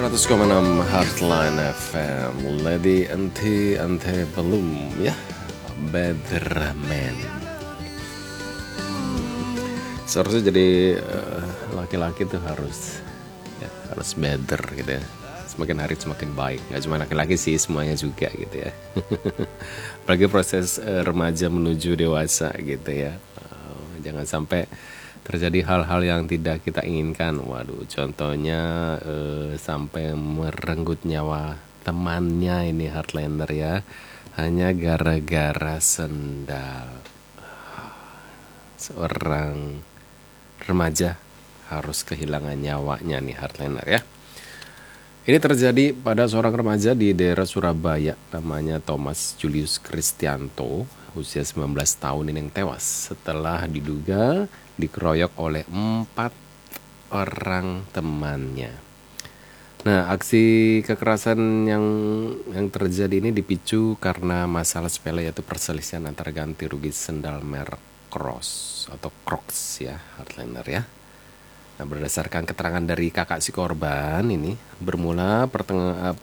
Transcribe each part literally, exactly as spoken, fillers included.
seratus koma enam Heartline F M. Lady Anti Ante belum ya. Bedraman. Seharusnya jadi uh, laki-laki tuh harus ya, harus better gitu ya. Semakin hari semakin baik. Gak cuma laki-laki sih, semuanya juga gitu ya. Apalagi proses uh, remaja menuju dewasa gitu ya. Uh, jangan sampai terjadi hal-hal yang tidak kita inginkan. Waduh, contohnya eh, sampai merenggut nyawa temannya ini Heartlander ya, hanya gara-gara sendal. Seorang remaja harus kehilangan nyawanya nih Heartlander ya. Ini terjadi pada seorang remaja di daerah Surabaya, namanya Thomas Julius Kristianto, usia sembilan belas tahun ini yang tewas setelah diduga dikeroyok oleh empat orang temannya. Nah, aksi kekerasan yang yang terjadi ini dipicu karena masalah sepele, yaitu perselisihan antara ganti rugi sendal merek Crocs atau Crocs ya, Heartlander ya. Nah, berdasarkan keterangan dari kakak si korban ini, bermula pertengahan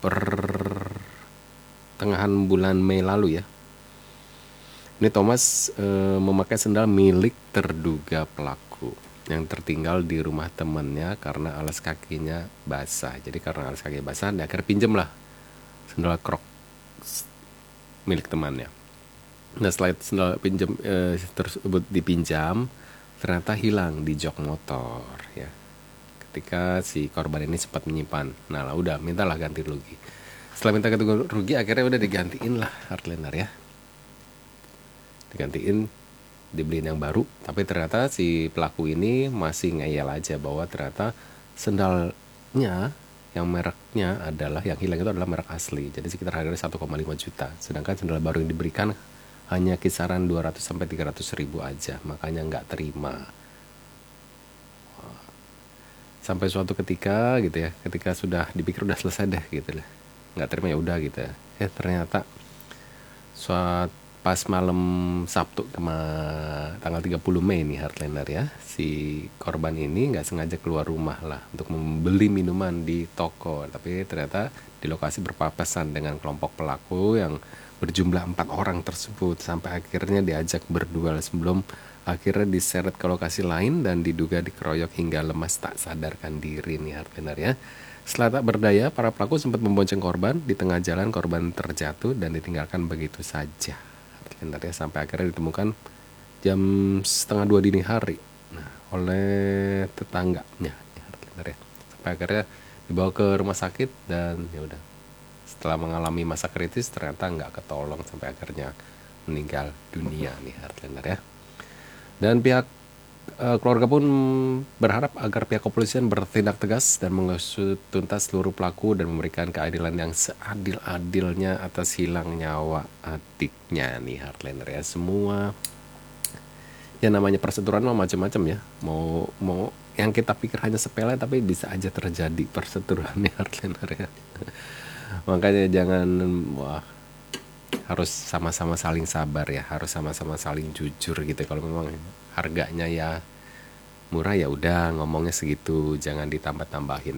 pertengahan bulan Mei lalu ya. Ini Thomas e, memakai sendal milik terduga pelaku yang tertinggal di rumah temannya karena alas kakinya basah. Jadi karena alas kaki basah, dia akhirnya pinjam lah sendal Crocs milik temannya. Nah, setelah sendal pinjam e, tersebut dipinjam, ternyata hilang di jok motor ya. Ketika si korban ini sempat menyimpan. Nah lah udah mintalah ganti rugi. Setelah minta ganti rugi, akhirnya udah digantiin lah Heartlander ya. Digantiin, dibeliin yang baru, tapi ternyata si pelaku ini masih ngeyel aja bahwa ternyata sendalnya yang mereknya adalah, yang hilang itu adalah merek asli, jadi sekitar harganya satu koma lima juta, sedangkan sendal baru yang diberikan hanya kisaran dua ratus sampai tiga ratus ribu aja, makanya nggak terima. Sampai suatu ketika gitu ya, ketika sudah dipikir udah selesai deh gitu lah, nggak terima ya udah gitu ya, eh ternyata suatu pas malam Sabtu kema- tanggal tiga puluh Mei nih Heartlander ya, si korban ini nggak sengaja keluar rumah lah untuk membeli minuman di toko, tapi ternyata di lokasi berpapasan dengan kelompok pelaku yang berjumlah empat orang tersebut, sampai akhirnya diajak berduel sebelum akhirnya diseret ke lokasi lain dan diduga dikeroyok hingga lemas tak sadarkan diri nih Heartlander ya. Setelah tak berdaya, para pelaku sempat membonceng korban. Di tengah jalan korban terjatuh dan ditinggalkan begitu saja ya, sampai akhirnya ditemukan jam setengah dua dini hari nah, oleh tetangganya ya. Sampai akhirnya dibawa ke rumah sakit dan ya udah, setelah mengalami masa kritis ternyata nggak ketolong sampai akhirnya meninggal dunia nih Heartlander ya. Dan pihak uh, keluarga pun berharap agar pihak kepolisian bertindak tegas dan mengusut tuntas seluruh pelaku dan memberikan keadilan yang seadil-adilnya atas hilang nyawa adiknya nih Heartlander ya. Semua ya namanya persetujuan mah macam-macam ya. Mau mau yang kita pikir hanya sepele tapi bisa aja terjadi persetujuan nih Heartlander ya. Makanya jangan wah harus sama-sama saling sabar ya, harus sama-sama saling jujur gitu. Kalau memang harganya ya murah ya udah ngomongnya segitu, jangan ditambah-tambahin.